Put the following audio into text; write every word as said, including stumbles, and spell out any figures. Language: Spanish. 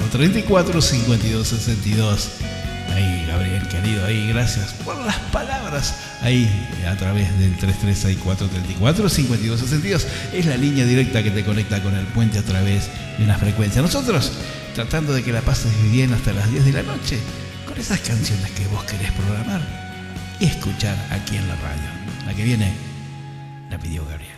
treinta y cuatro, cincuenta y dos, sesenta y dos. Ahí, Gabriel, querido, ahí, gracias por las palabras. Ahí, a través del tres tres seis cuatro, treinta y cuatro, cincuenta y dos, sesenta y dos. Es la línea directa que te conecta con el puente a través de una frecuencia. Nosotros, tratando de que la pases bien hasta las diez de la noche, con esas canciones que vos querés programar y escuchar aquí en la radio. La que viene, la pidió Gabriel.